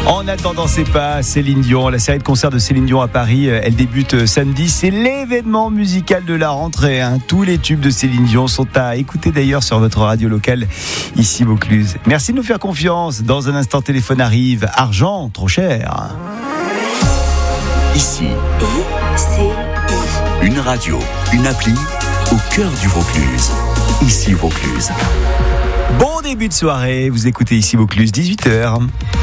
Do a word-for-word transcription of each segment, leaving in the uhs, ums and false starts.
En attendant ses pas, Céline Dion, la série de concerts de Céline Dion à Paris, elle débute samedi. C'est l'événement musical de la rentrée. Hein. Tous les tubes de Céline Dion sont à écouter d'ailleurs sur votre radio locale, ici Vaucluse. Merci de nous faire confiance. Dans un instant, téléphone arrive. Argent, trop cher. Ici, I C I. Une radio, une appli au cœur du Vaucluse. Ici Vaucluse. Bon début de soirée. Vous écoutez ici Vaucluse, dix-huit heures.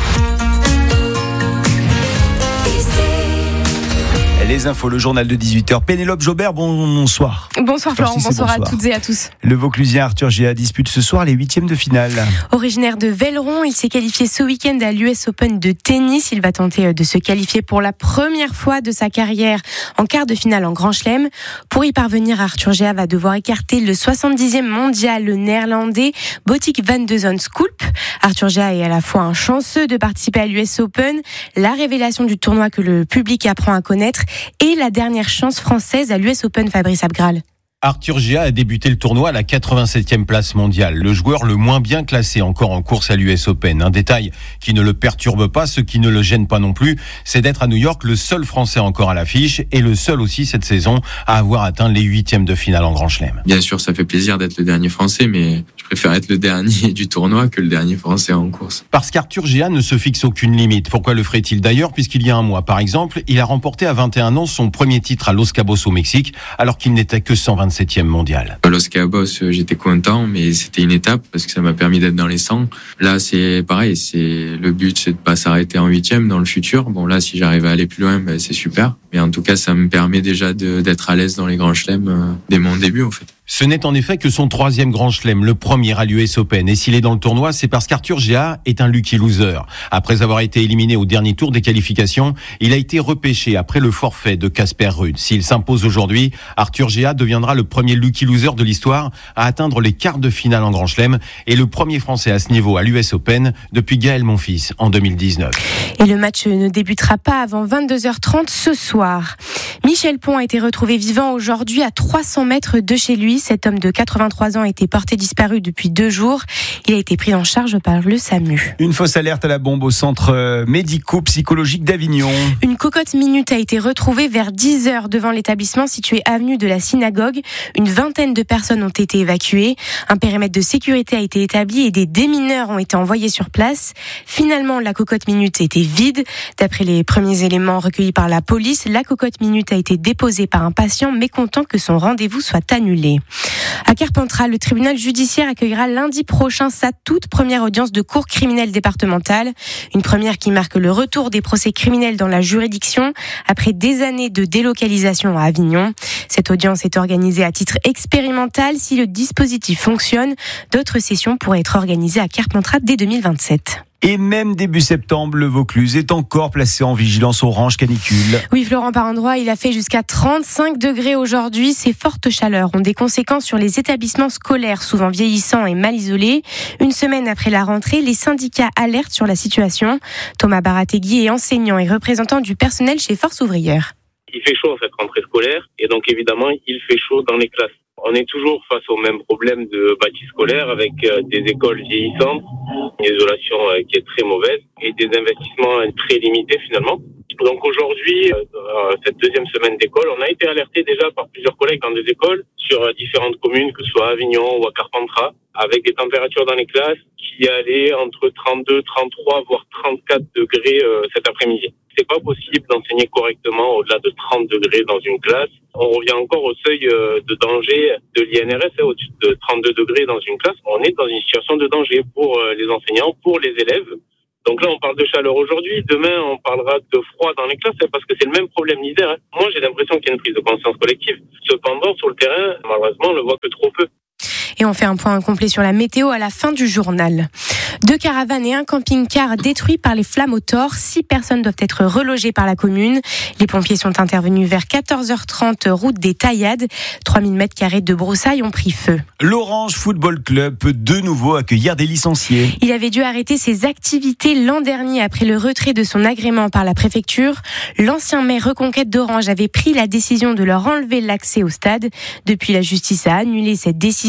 Les infos, le journal de dix-huit heures. Pénélope Jobert, bonsoir. Bonsoir Florent, si bonsoir, bonsoir à toutes et à tous. Le Vauclusien Arthur Géat dispute ce soir les huitièmes de finale. Originaire de Velleron, il s'est qualifié ce week-end à l'U S Open de tennis. Il va tenter de se qualifier pour la première fois de sa carrière en quart de finale en Grand Chelem. Pour y parvenir, Arthur Géat va devoir écarter le soixante-dixième mondial, le néerlandais Botic van de Zandschulp. Arthur Géat est à la fois un chanceux de participer à l'U S Open, la révélation du tournoi que le public apprend à connaître et la dernière chance française à l'U S Open, Fabrice Abgral. Arthur Géat a débuté le tournoi à la quatre-vingt-septième place mondiale, le joueur le moins bien classé encore en course à l'U S Open. Un détail qui ne le perturbe pas, ce qui ne le gêne pas non plus, c'est d'être à New York le seul Français encore à l'affiche et le seul aussi cette saison à avoir atteint les huitièmes de finale en Grand Chelem. Bien sûr, ça fait plaisir d'être le dernier Français, mais je préfère être le dernier du tournoi que le dernier Français en course. Parce qu'Arthur Géat ne se fixe aucune limite. Pourquoi le ferait-il d'ailleurs? Puisqu'il y a un mois, par exemple, il a remporté à vingt et un ans son premier titre à Los Cabos au Mexique, alors qu'il n'était que cent vingt-septième mondial. À Los Cabos, j'étais content, mais c'était une étape parce que ça m'a permis d'être dans les cent. Là, c'est pareil, c'est le but, c'est de pas s'arrêter en huitième dans le futur. Bon, là, si j'arrive à aller plus loin, ben, c'est super. Mais en tout cas, ça me permet déjà de, d'être à l'aise dans les grands chelems euh, dès mon début, en fait. Ce n'est en effet que son troisième grand chelem, le premier à l'U S Open. Et s'il est dans le tournoi, c'est parce qu'Arthur Géat est un lucky loser. Après avoir été éliminé au dernier tour des qualifications, il a été repêché après le forfait de Casper Ruud. S'il s'impose aujourd'hui, Arthur Géat deviendra le premier lucky loser de l'histoire à atteindre les quarts de finale en grand chelem et le premier Français à ce niveau à l'U S Open depuis Gaël Monfils en deux mille dix-neuf. Et le match ne débutera pas avant vingt-deux heures trente ce soir. Michel Pons a été retrouvé vivant aujourd'hui à trois cents mètres de chez lui. Cet homme de quatre-vingt-trois ans a été porté disparu depuis deux jours. Il a été pris en charge par le SAMU. Une fausse alerte à la bombe au centre médico-psychologique d'Avignon. Une cocotte minute a été retrouvée vers dix heures devant l'établissement situé avenue de la Synagogue. Une vingtaine de personnes ont été évacuées. Un périmètre de sécurité a été établi et des démineurs ont été envoyés sur place. Finalement, la cocotte minute était vide. D'après les premiers éléments recueillis par la police, la cocotte minute a été déposée par un patient mécontent que son rendez-vous soit annulé. À Carpentras, le tribunal judiciaire accueillera lundi prochain sa toute première audience de cour criminelle départementale. Une première qui marque le retour des procès criminels dans la juridiction après des années de délocalisation à Avignon. Cette audience est organisée à titre expérimental. Si le dispositif fonctionne, d'autres sessions pourraient être organisées à Carpentras dès deux mille vingt-sept. Et même début septembre, le Vaucluse est encore placé en vigilance orange canicule. Oui, Florent, par endroit, il a fait jusqu'à trente-cinq degrés aujourd'hui. Ces fortes chaleurs ont des conséquences sur les établissements scolaires, souvent vieillissants et mal isolés. Une semaine après la rentrée, les syndicats alertent sur la situation. Thomas Barategui est enseignant et représentant du personnel chez Force Ouvrière. Il fait chaud en cette rentrée scolaire et donc évidemment, il fait chaud dans les classes. On est toujours face au même problème de bâti scolaire avec des écoles vieillissantes, une isolation qui est très mauvaise et des investissements très limités finalement. Donc aujourd'hui, cette deuxième semaine d'école, on a été alerté déjà par plusieurs collègues dans des écoles sur différentes communes, que ce soit à Avignon ou à Carpentras, avec des températures dans les classes qui allaient entre trente-deux, trente-trois, voire trente-quatre degrés cet après-midi. C'est pas possible d'enseigner correctement au-delà de trente degrés dans une classe. On revient encore au seuil de danger de l'I N R S, au-dessus de trente-deux degrés dans une classe. On est dans une situation de danger pour les enseignants, pour les élèves. Donc là, on parle de chaleur aujourd'hui. Demain, on parlera de froid dans les classes parce que c'est le même problème l'hiver. Moi, j'ai l'impression qu'il y a une prise de conscience collective. Cependant, sur le terrain, malheureusement, on ne le voit que trop peu. Et on fait un point complet sur la météo à la fin du journal. Deux caravanes et un camping-car détruits par les flammes au Thor. Six personnes doivent être relogées par la commune. Les pompiers sont intervenus vers quatorze heures trente, route des Taillades. trois mille mètres carrés de broussailles ont pris feu. L'Orange Football Club peut de nouveau accueillir des licenciés. Il avait dû arrêter ses activités l'an dernier après le retrait de son agrément par la préfecture. L'ancien maire Reconquête d'Orange avait pris la décision de leur enlever l'accès au stade. Depuis, la justice a annulé cette décision.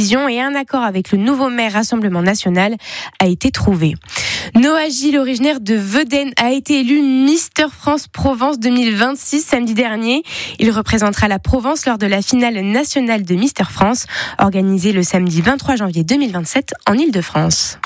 division et un accord avec le nouveau maire Rassemblement National a été trouvé. Noah Gilles, originaire de Vedène, a été élu Mister France Provence deux mille vingt-six samedi dernier. Il représentera la Provence lors de la finale nationale de Mister France, organisée le samedi vingt-trois janvier deux mille vingt-sept en Île-de-France.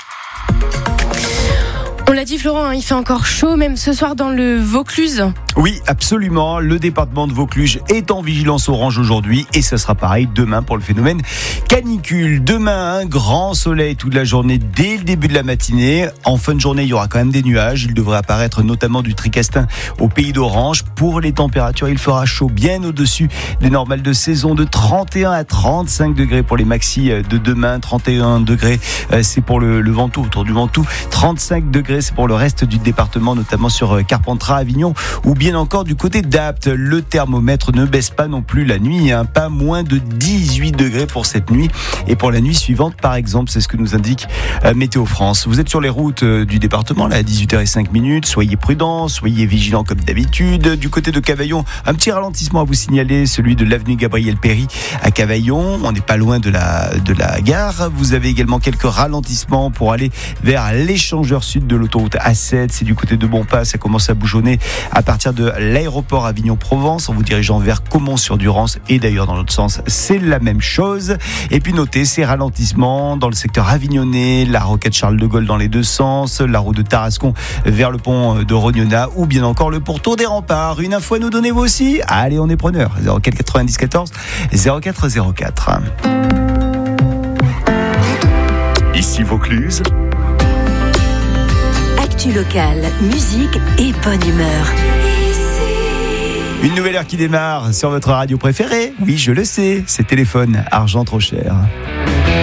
On l'a dit Florent, il fait encore chaud, même ce soir dans le Vaucluse. Oui, absolument. Le département de Vaucluse est en vigilance orange aujourd'hui et ce sera pareil demain pour le phénomène canicule. Demain, un grand soleil toute la journée dès le début de la matinée. En fin de journée, il y aura quand même des nuages. Il devrait apparaître notamment du Tricastin au pays d'Orange. Pour les températures, il fera chaud bien au-dessus des normales de saison, de trente et un à trente-cinq degrés pour les maxis de demain. trente et un degrés, c'est pour le, le Ventoux, autour du Ventoux. trente-cinq degrés, c'est pour le reste du département, notamment sur Carpentras, Avignon ou bien encore du côté d'Apt. Le thermomètre ne baisse pas non plus la nuit, hein, pas moins de dix-huit degrés pour cette nuit et pour la nuit suivante par exemple, c'est ce que nous indique euh, Météo France. Vous êtes sur les routes euh, du département là à dix-huit heures zéro cinq, soyez prudents, soyez vigilants comme d'habitude. Du côté de Cavaillon, un petit ralentissement à vous signaler, celui de l'avenue Gabriel Péry à Cavaillon, on n'est pas loin de la, de la gare. Vous avez également quelques ralentissements pour aller vers l'échangeur sud de l'autoroute A sept, c'est du côté de Bonpas, ça commence à bougeonner à partir de l'aéroport Avignon-Provence en vous dirigeant vers Caumont-sur-Durance et d'ailleurs dans l'autre sens c'est la même chose. Et puis notez ces ralentissements dans le secteur avignonnais, la rocade Charles de Gaulle dans les deux sens, la route de Tarascon vers le pont de Rognona ou bien encore le pourtour des Remparts. Une info à nous donner vous aussi? Allez, on est preneur. zéro quatre quatre-vingt-dix quatorze zéro quatre zéro quatre. Ici Vaucluse. Actu locale, musique et bonne humeur. Une nouvelle heure qui démarre sur votre radio préférée. Oui, je le sais, c'est Téléphone, argent trop cher.